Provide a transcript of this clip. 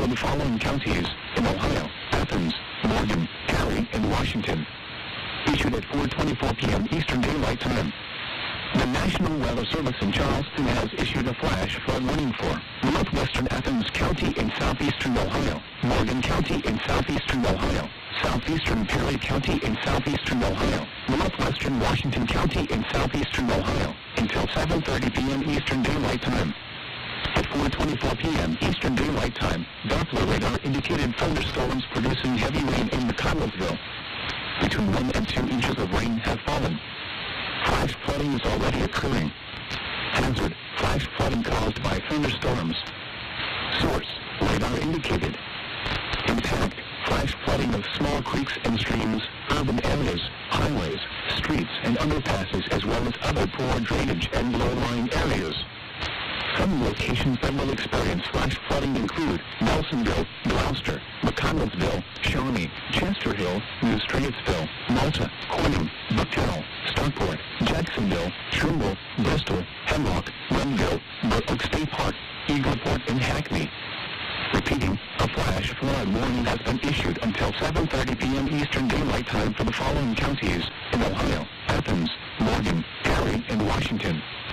for the following counties in Ohio: Athens, Morgan, Cary, and Washington. Issued at 4:24 p.m. Eastern Daylight Time. The National Weather Service in Charleston has issued a flash flood warning for northwestern Athens County in southeastern Ohio, Morgan County in southeastern Ohio, southeastern Perry County in southeastern Ohio, northwestern Washington County in southeastern Ohio, until 7:30 p.m. Eastern Daylight Time. At 4:24 p.m. Eastern Daylight Time, Doppler radar indicated thunderstorms producing heavy rain in McConnellsville. Between 1 and 2 inches of rain have fallen. Flash flooding is already occurring. Hazard: flash flooding caused by thunderstorms. Source: radar indicated. Impact: flash flooding of small creeks and streams, urban areas, highways, streets, and underpasses, as well as other poor drainage and low-lying areas. Some locations that will experience flash flooding include Nelsonville, Gloucester, McConnellsville, Shawnee, Chester Hill, New Straitsville, Malta, Corning, Bucktown, Stockport, Jacksonville, Trimble, Bristol, Hemlock, Renville, Burke State Park, Eagleport, and Hackney. Repeating, a flash flood warning has been issued until 7:30 p.m. Eastern Daylight Time for the following counties in Ohio: Athens, Morgan, Cary, and Washington.